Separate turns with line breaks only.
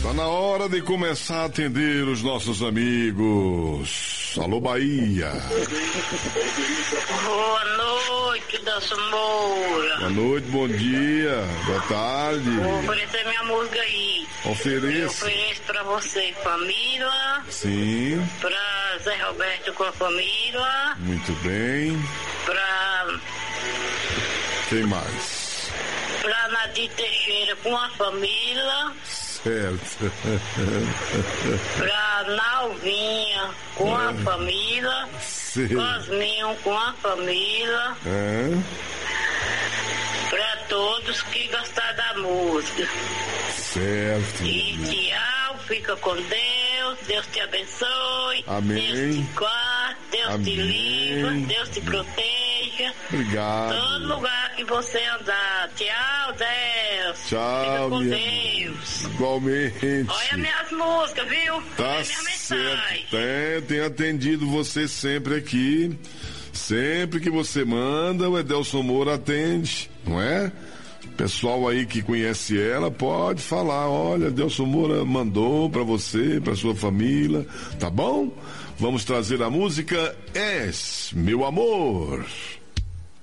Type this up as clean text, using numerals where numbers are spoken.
Tá na hora de começar a atender os nossos amigos. Alô, Bahia.
Boa noite, Delson Moura.
Boa noite, bom dia, boa tarde.
Vou oferecer minha música aí. Eu
Ofereça.
ofereço pra você, família.
Sim,
Pra Zé Roberto com a família.
muito bem.
Pra
Quem mais?
Nadir Teixeira com a família.
Certo.
Pra Nalvinha com a família.
Sim.
Cosminho com a família. Pra todos que gostaram da música.
Certo.
E tchau, fica com Deus, Deus te abençoe,
Amém.
Deus te guarde, Deus te
Amém.
livra, Deus te proteja.
Obrigado.
Todo lugar que você andar. Tchau, Deus. Fica
Tchau,
com
minha.
Deus.
Igualmente.
Olha minhas músicas, viu?
Tá
Olha minha mensagem.
certo. Tem atendido você sempre aqui. Sempre que você manda, o Edelson Moura atende, não é? Pessoal aí que conhece ela pode falar, olha, Edelson Moura mandou pra você, pra sua família, tá bom? Vamos trazer a música És Meu Amor.